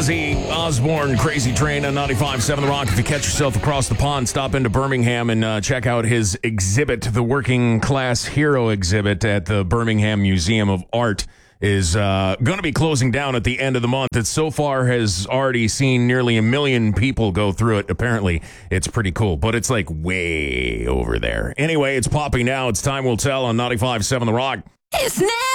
Ozzy Osbourne, Crazy Train on 95.7 The Rock. If you catch yourself across the pond, stop into Birmingham and check out his exhibit. The Working Class Hero exhibit at the Birmingham Museum of Art is going to be closing down at the end of the month. It so far has already seen nearly 1 million people go through it. Apparently, it's pretty cool, but it's like way over there. Anyway, it's popping now. It's Time Will Tell on 95.7 The Rock. It's now.